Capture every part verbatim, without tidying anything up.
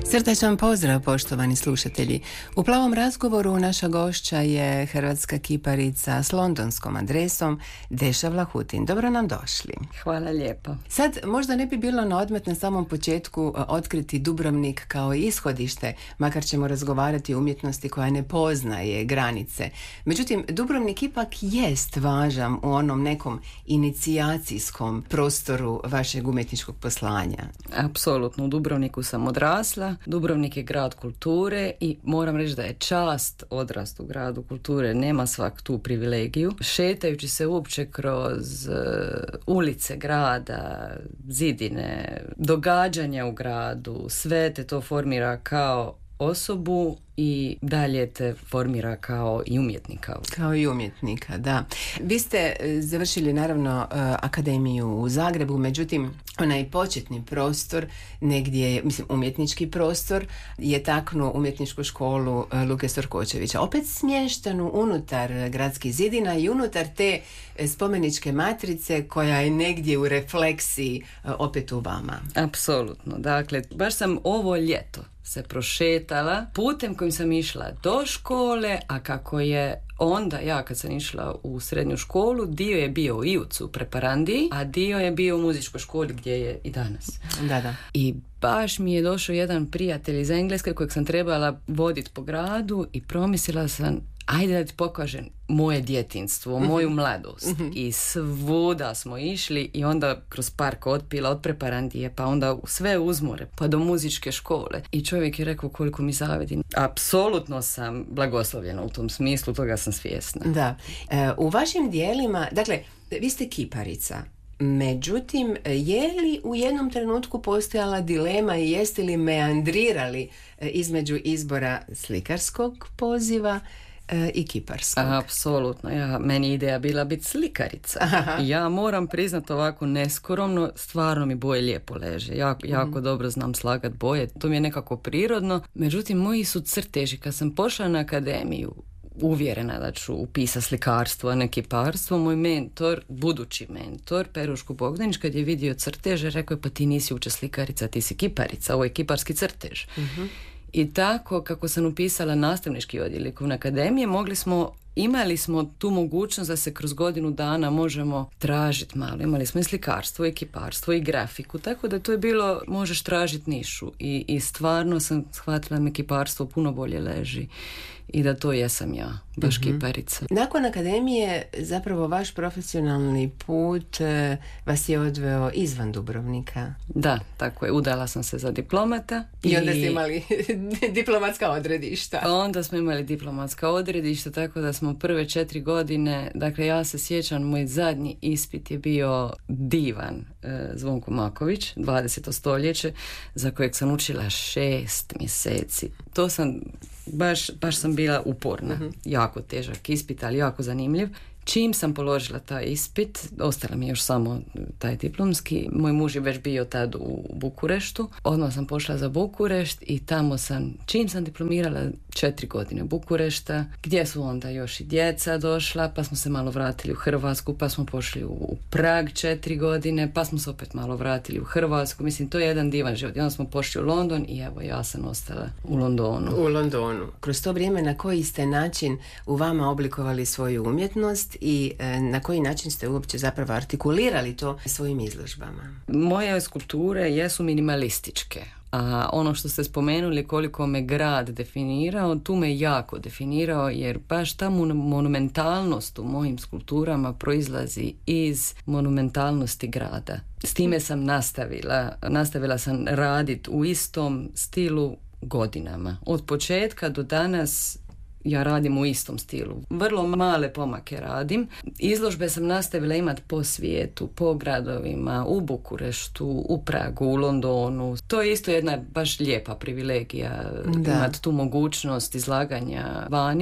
Srdačan pozdrav, poštovani slušatelji. U plavom razgovoru naša gošća je hrvatska kiparica s londonskom adresom Deša Vlahutin. Dobro nam došli. Hvala lijepo. Sad možda ne bi bilo na odmet na samom početku otkriti Dubrovnik kao ishodište, makar ćemo razgovarati o umjetnosti koja ne poznaje granice. Međutim, Dubrovnik ipak jest važan u onom nekom inicijacijskom prostoru vašeg umjetničkog poslanja. Apsolutno, u Dubrovniku sam odrasla. Dubrovnik je grad kulture i moram reći da je čast odrast u gradu kulture, nema svak tu privilegiju. Šetajući se uopće kroz uh, ulice grada, zidine, događanja u gradu, sve te to formira kao osobu i dalje te formira kao i umjetnika. Kao i umjetnika, da. Vi ste završili naravno akademiju u Zagrebu, međutim onaj početni prostor, negdje, mislim umjetnički prostor, je taknuo umjetničku školu Luke Sorkočevića. Opet smještanu unutar gradskih zidina i unutar te spomeničke matrice koja je negdje u refleksiji opet u vama. Apsolutno. Dakle, baš sam ovo ljeto se prošetala putem kojim sam išla do škole, a kako je onda ja kad sam išla u srednju školu, dio je bio u Iucu u Preparandiji, a dio je bio u muzičkoj školi gdje je i danas. Da, da. I baš mi je došao jedan prijatelj iz Engleske kojeg sam trebala voditi po gradu i promislila sam, ajde da ti pokažem moje djetinjstvo, moju mladost. I svuda smo išli i onda kroz park Otpila, od Preparandije, pa onda sve uzmore, pa do muzičke škole. I čovjek je rekao koliko mi zavidi. Apsolutno sam blagoslovljena u tom smislu, toga sam svjesna. Da. E, u vašim dijelima, dakle, vi ste kiparica. Međutim, je li u jednom trenutku postojala dilema i jeste li meandrirali između izbora slikarskog poziva i kiparskog? Apsolutno, ja, meni je ideja bila biti slikarica. Aha. Ja moram priznati ovako neskromno, stvarno mi boje lijepo leže. Jako, jako mm-hmm. dobro znam slagat boje, to mi je nekako prirodno. Međutim, moji su crteži, kad sam pošla na akademiju, uvjerena da ću upisati slikarstvo, a ne kiparstvo, moj mentor, budući mentor, Peruško Bogdanić, kad je vidio crteže, rekao je, pa ti nisi uče slikarica, ti si kiparica, ovo je kiparski crtež. Mm-hmm. I tako, kako sam upisala nastavnički odjel likovne akademije, mogli smo, imali smo tu mogućnost da se kroz godinu dana možemo tražiti malo. Imali smo i slikarstvo, i kiparstvo, i grafiku, tako da to je bilo, možeš tražiti nišu. I, i stvarno sam shvatila da me kiparstvo puno bolje leži. I da to jesam ja, baš mm-hmm. kiparica. Nakon akademije, zapravo vaš profesionalni put e, vas je odveo izvan Dubrovnika. Da, tako je. Udala sam se za diplomata. I, I onda ste imali diplomatska odredišta. Onda smo imali diplomatska odredišta, tako da smo prve četiri godine, dakle ja se sjećam, moj zadnji ispit je bio divan, e, Zvonko Maković, dvadeseto stoljeće, za kojeg sam učila šest mjeseci. To sam, baš, baš sam bila uporna. Mm-hmm. Jako težak ispit, ali jako zanimljiv. Čim sam položila taj ispit, ostala mi još samo taj diplomski, moj muž je već bio tad u Bukureštu, odmah sam pošla za Bukurešt i tamo sam, čim sam diplomirala, četiri godine Bukurešta, gdje su onda još i djeca došla, pa smo se malo vratili u Hrvatsku, pa smo pošli u Prag četiri godine, pa smo se opet malo vratili u Hrvatsku, mislim, to je jedan divan život. I onda smo pošli u London i evo, ja sam ostala u Londonu. U Londonu. Kroz to vrijeme na koji ste način u vama oblikovali svoju umjetnost i e, na koji način ste uopće zapravo artikulirali to svojim izložbama? Moje skulpture jesu minimalističke. A ono što ste spomenuli koliko me grad definirao, tu me jako definirao, jer baš ta monumentalnost u mojim skulpturama proizlazi iz monumentalnosti grada. S time sam nastavila. Nastavila sam raditi u istom stilu godinama. Od početka do danas ja radim u istom stilu. Vrlo male pomake radim. Izložbe sam nastavila imati po svijetu, po gradovima, u Bukureštu, u Pragu, u Londonu. To je isto jedna baš lijepa privilegija, da. Imati tu mogućnost izlaganja vani.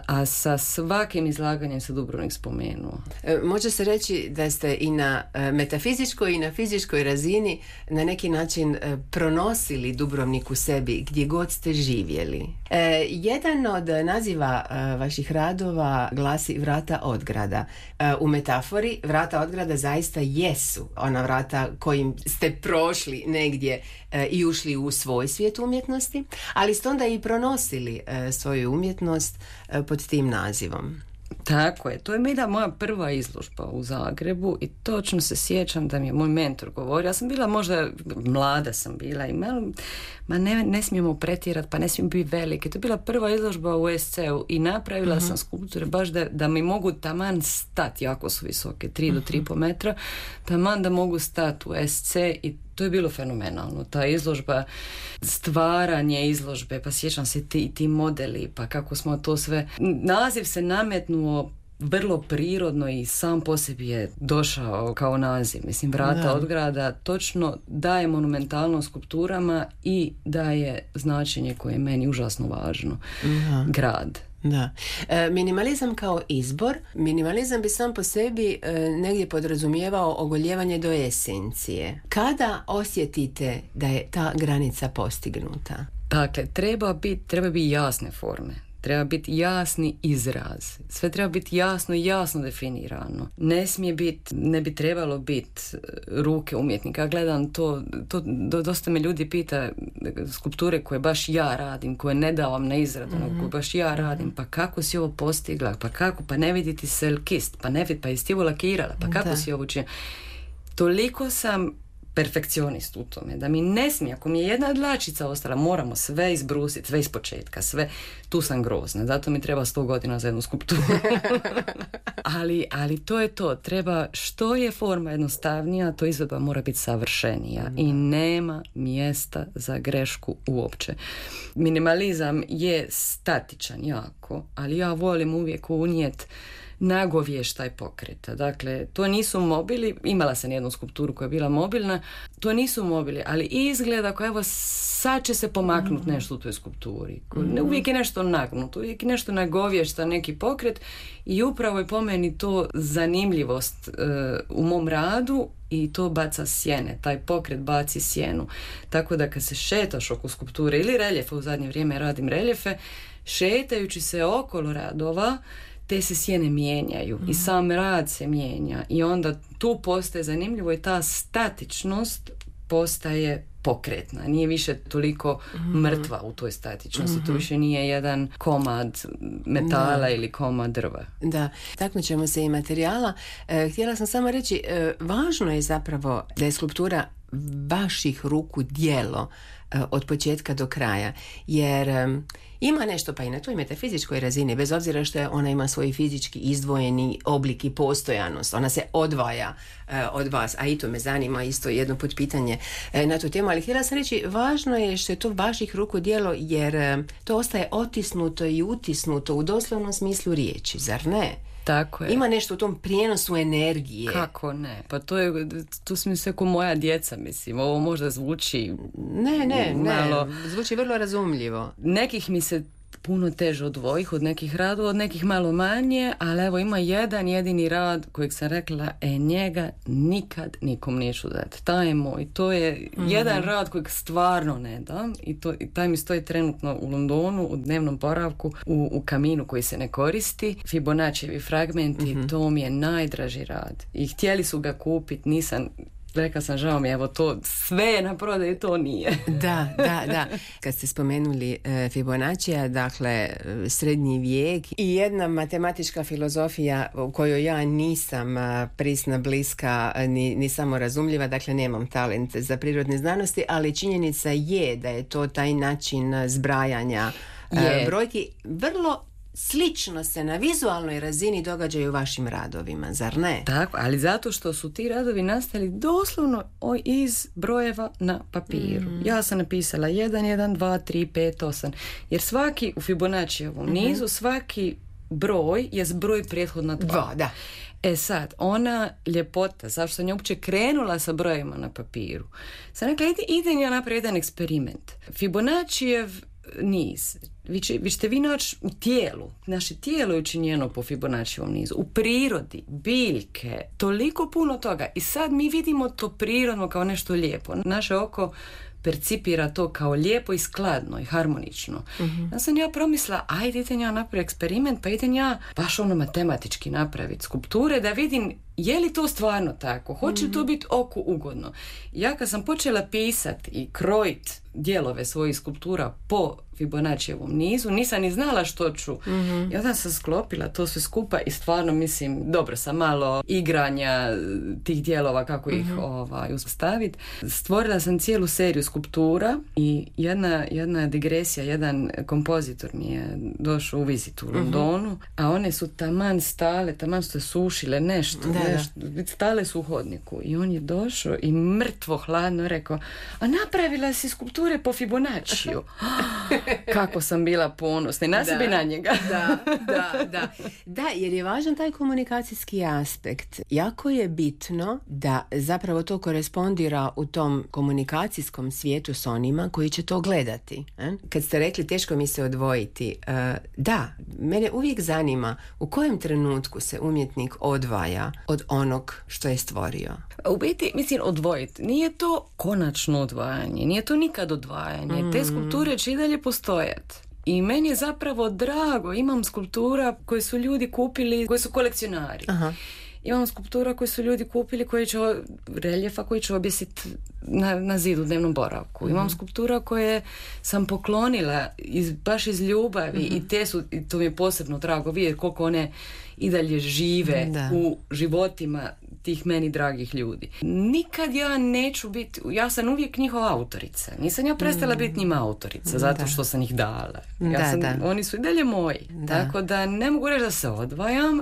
a sa svakim izlaganjem se Dubrovnik spomenuo. E, može se reći da ste i na e, metafizičkoj i na fizičkoj razini na neki način e, pronosili Dubrovnik u sebi gdje god ste živjeli. E, jedan od naziva e, vaših radova glasi Vrata Odgrada. E, u metafori Vrata Odgrada zaista jesu ona vrata kojim ste prošli negdje e, i ušli u svoj svijet umjetnosti, ali ste onda i pronosili e, svoju umjetnost e, pod tim nazivom. Tako je, to je bila moja prva izložba u Zagrebu i točno se sjećam da mi je moj mentor govorio, ja sam bila možda, mlada sam bila i malo, ma ne, ne smijemo pretjerati, pa ne smijemo biti velike. To je bila prva izložba u es ce u i napravila uh-huh. sam skulpture baš da, da mi mogu taman stati, jako su visoke, tri do tri i pol metra, taman da mogu stati u es ce i to je bilo fenomenalno. Ta izložba, stvaranje izložbe, pa sjećam se ti, ti modeli, pa kako smo to sve... Naziv se nametnuo vrlo prirodno i sam po sebi je došao kao naziv. Mislim, Vrata da. Odgrada točno daje monumentalno skulpturama i daje značenje koje je meni užasno važno. Aha. Grad. Da. E, minimalizam kao izbor, minimalizam bi sam po sebi e, negdje podrazumijevao ogoljevanje do esencije. Kada osjetite da je ta granica postignuta? Dakle, treba biti treba biti jasne forme. Treba biti jasni izraz. Sve treba biti jasno i jasno definirano. Ne smije biti, ne bi trebalo biti ruke umjetnika. Gledam to, to, dosta me ljudi pita skulpture koje baš ja radim, koje ne davam na izradu, mm-hmm. koje baš ja radim, pa kako si ovo postigla, pa kako, pa ne vidi ti se kist, pa ne vidi, pa jesi ti ovo lakirala, pa kako da. Si ovo činila. Toliko sam perfekcionist u tome, da mi ne smije, ako mi je jedna dlačica ostala, moramo sve izbrusiti, sve iz početka, sve, tu sam grozna, zato mi treba sto godina za jednu skulpturu. ali, ali to je to, treba, što je forma jednostavnija, to izvedba mora biti savršenija mm. i nema mjesta za grešku uopće. Minimalizam je statičan jako, ali ja volim uvijek unijeti nagovještaj pokreta. Dakle, to nisu mobili, imala sam jednu skulpturu koja je bila mobilna, to nisu mobili, ali izgleda kao evo sad će se pomaknuti mm-hmm. nešto u toj skulpturi. Mm-hmm. Uvijek je nešto nagnuto, uvijek je nešto nagovješta, neki pokret i upravo je po meni to zanimljivost uh, u mom radu i to baca sjene, taj pokret baci sjenu. Tako da kad se šetaš oko skulpture ili reljefa, u zadnje vrijeme radim reljefe, šetajući se okolo radova, te se sjene mijenjaju mm. i sam rad se mijenja i onda tu postaje zanimljivo i ta statičnost postaje pokretna. Nije više toliko mm. mrtva u toj statičnosti. Mm-hmm. To više nije jedan komad metala da. Ili komad drva. Da, taknut ćemo se i materijala. E, htjela sam samo reći, e, važno je zapravo da je skulptura vaših ruku djelo e, od početka do kraja. Jer e, ima nešto pa i na toj metafizičkoj razini, bez obzira što je ona ima svoj fizički izdvojeni oblik i postojanost. Ona se odvaja e, od vas, a i to me zanima isto jedno put pitanje e, na tu temu, ali htjela sam reći, važno je što je to vaših ruku djelo, jer e, to ostaje otisnuto i utisnuto u doslovnom smislu riječi, zar ne? Tako je. Ima nešto u tom prijenosu energije. Kako ne? Pa to je, tu smo sve ko moja djeca, mislim. Ovo možda zvuči ne, ne, malo... ne. Zvuči vrlo razumljivo. Nekih mi se puno teže od dvojih, od nekih radova, od nekih malo manje, ali evo ima jedan jedini rad kojeg sam rekla, e njega nikad nikom neću dati. Taj je moj. To je mm-hmm. jedan rad kojeg stvarno ne dam i, to, i taj mi stoji trenutno u Londonu, u dnevnom boravku, u, u kaminu koji se ne koristi. Fibonaccijevi fragmenti, mm-hmm. to mi je najdraži rad. I htjeli su ga kupiti, nisam... Rekla sam, žao mi, evo to, sve je na prodaju, to nije. Da, da, da. Kad ste spomenuli e, Fibonaccija, dakle, srednji vijek i jedna matematička filozofija u kojoj ja nisam a, prisna, bliska, ni, ni samo razumljiva, dakle, nemam talent za prirodne znanosti, ali činjenica je da je to taj način zbrajanja a, brojki vrlo slično se na vizualnoj razini događaju u vašim radovima, zar ne? Tako, ali zato što su ti radovi nastali doslovno iz brojeva na papiru. Mm. Ja sam napisala jedan, jedan, dva, tri, pet, osam. Jer svaki u Fibonaccijevom mm-hmm. nizu, svaki broj je broj prethodna dva. Dva, da. E sad, ona ljepota, zašto sam je uopće krenula sa brojima na papiru, sam rekla, idem ja napraviti jedan eksperiment. Fibonaccijev niz Vi, će, vi ćete vi naći u tijelu. Naše tijelo je učinjeno po Fibonaccijevom nizu. U prirodi, biljke, toliko puno toga. I sad mi vidimo to prirodno kao nešto lijepo. Naše oko percipira to kao lijepo i skladno i harmonično. Mm-hmm. Ja sam ja promisla, ajde idem ja napraviti eksperiment, pa idem ja baš ono matematički napraviti skulpture da vidim je li to stvarno tako, hoće li mm-hmm. to biti oku ugodno. Ja kad sam počela pisati i krojiti dijelove svojih skulptura po Fibonaccijevom nizu, nisam ni znala što ću. Mm-hmm. I onda sam sklopila to sve skupa i stvarno mislim, dobro sam malo igranja tih dijelova kako ih mm-hmm. ovaj, ustaviti. Stvorila sam cijelu seriju skulptura i jedna, jedna digresija, jedan kompozitor mi je došao u vizitu u Londonu, mm-hmm. a one su taman stale, taman su se sušile nešto, da, nešto, da. Stale su u hodniku i on je došao i mrtvo hladno rekao, a napravila si skulpture po Fibonaciju. Kako sam bila ponosna i na sebi na njega. da, da, da. Da, jer je važan taj komunikacijski aspekt. Jako je bitno da zapravo to korespondira u tom komunikacijskom svijetu s onima koji će to gledati. Kad ste rekli teško mi se odvojiti, da, mene uvijek zanima u kojem trenutku se umjetnik odvaja od onog što je stvorio. U biti, mislim, odvojiti. Nije to konačno odvajanje, nije to nikad odvajanje. Mm. Te skulpture će i dalje postojati. I meni je zapravo drago, imam skulptura koje su ljudi kupili, koji su kolekcionari. Aha. Imam skulptura koje su ljudi kupili, koji će, reljefa koji će objesiti na, na zidu u dnevnom boravku. Mm-hmm. Imam skulptura koje sam poklonila iz, baš iz ljubavi mm-hmm. i te su, i to mi je posebno drago vidjeti koliko one i dalje žive da. U životima tih meni dragih ljudi. Nikad ja neću biti, ja sam uvijek njihova autorica. Nisam ja prestala mm. biti njima autorica zato da. Što sam ih dala. Ja da, sam, da. Oni su i dalje moji. Da. Tako da ne mogu reći da se odvajam,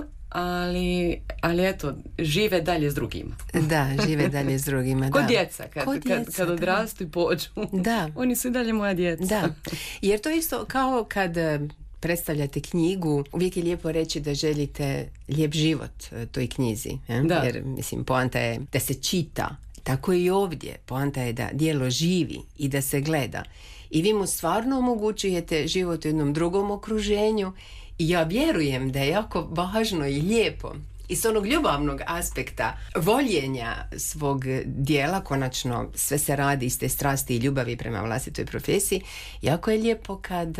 ali, ali eto, žive dalje s drugima. Da, žive dalje s drugima. Kod da. djeca, kad, Kod djeca, kad, kad odrastu i pođu. Da. Oni su i dalje moja djeca. Da. Jer to isto kao kad predstavljate knjigu, uvijek je lijepo reći da želite lijep život toj knjizi. Da. Jer, mislim, poanta je da se čita. Tako i ovdje. Poanta je da djelo živi i da se gleda. I vi mu stvarno omogućujete život u jednom drugom okruženju i ja vjerujem da je jako važno i lijepo i s onog ljubavnog aspekta voljenja svog dijela, konačno sve se radi iz te strasti i ljubavi prema vlastitoj profesiji, jako je lijepo kad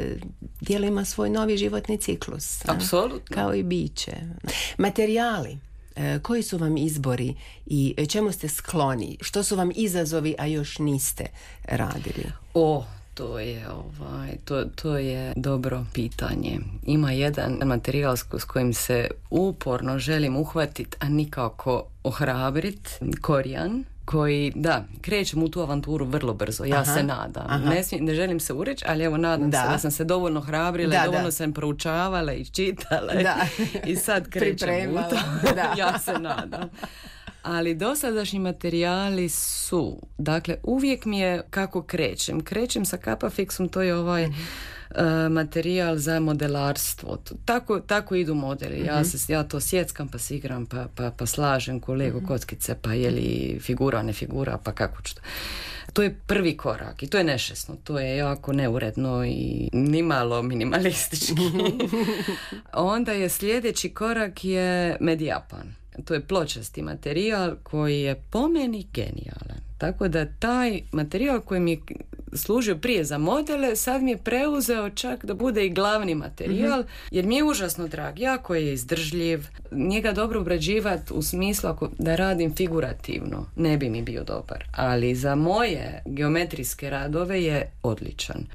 dijelo ima svoj novi životni ciklus. Apsolutno. Kao i biće. Materijali. Koji su vam izbori i čemu ste skloni? Što su vam izazovi, a još niste radili? O, to je, ovaj, to, to je dobro pitanje. Ima jedan materijal s kojim se uporno želim uhvatiti, a nikako ohrabriti. Korijan. Koji, da, krećem u tu avanturu vrlo brzo, ja aha, se nadam. Ne, smijem, ne želim se ureći, ali evo nadam da. se da sam se dovoljno hrabrila, da, dovoljno da. sam proučavala i čitala da. i sad krećem u to. Da. Ja se nadam. Ali dosadašnji materijali su, dakle, uvijek mi je kako krećem. Krećem sa Capafixom, to je ovaj mm-hmm. uh, materijal za modelarstvo. Tako, tako idu modeli. Mm-hmm. Ja, se, ja to sjeckam, pa si igram, pa, pa, pa slažem ko Lego mm-hmm. kockice, pa je li figura, ne figura, pa kako ću to. To je prvi korak i to je nešesno. To je jako neuredno i nimalo minimalistički. Onda je sljedeći korak je Mediapan. To je pločasti materijal koji je po meni genijalan. Tako da taj materijal koji mi je služio prije za modele, sad mi je preuzeo čak da bude i glavni materijal, mm-hmm. jer mi je užasno drag. Jako je izdržljiv. Njega dobro obrađivati u smislu ako da radim figurativno, ne bi mi bio dobar. Ali za moje geometrijske radove je odličan.